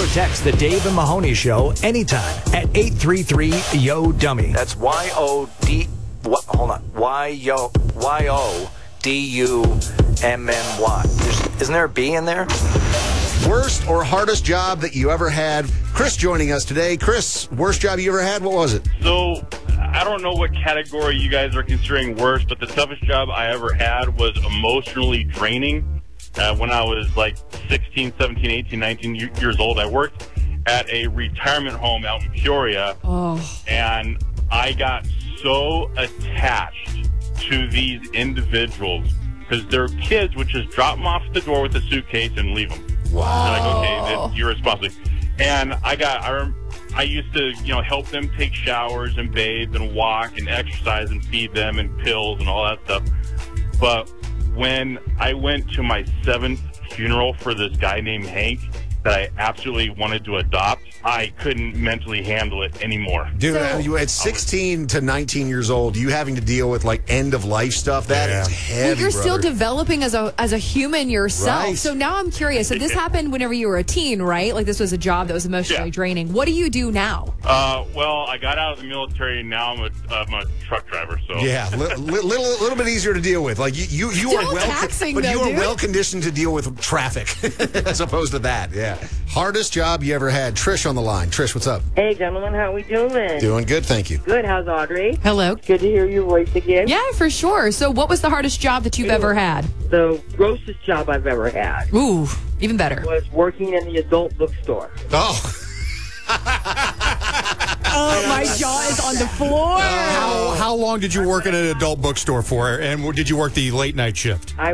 text the Dave and Mahoney Show anytime at 833-YO-DUMMY. That's Y-O-D... Hold on. Y-O-D-U-M-M-Y. Isn't there a B in there? Worst or hardest job that you ever had? Chris joining us today. Chris, worst job you ever had? What was it? So, I don't know what category you guys are considering worst, but the toughest job I ever had was emotionally draining. When I was like 16, 17, 18, 19 years old, I worked at a retirement home out in Peoria, and I got so attached to these individuals because their kids would just drop them off at the door with a suitcase and leave them. Wow. They're like, okay, you're responsible. And I used to, help them take showers and bathe and walk and exercise and feed them and pills and all that stuff. But when I went to my 7th funeral for this guy named Hank that I absolutely wanted to adopt, I couldn't mentally handle it anymore. Dude, you at 16 to 19 years old, you having to deal with like end of life stuff, that is heavy. Well, you're still developing as a human yourself. Right. So now I'm curious. So this happened whenever you were a teen, right? Like this was a job that was emotionally draining. What do you do now? Well, I got out of the military, and now I'm a truck driver. So yeah, little bit easier to deal with. Like you are well conditioned to deal with traffic as opposed to that. Yeah. Hardest job you ever had? Trish on the line. Trish, what's up? Hey, gentlemen, how we doing? Doing good, thank you. Good. How's Audrey? Hello. Good to hear your voice again. Yeah, for sure. So what was the hardest job that you've ever had? The grossest job I've ever had. Ooh, even better. Was working in the adult bookstore. Oh. Oh, my jaw is on the floor. How long did you work at an adult bookstore for, and did you work the late night shift?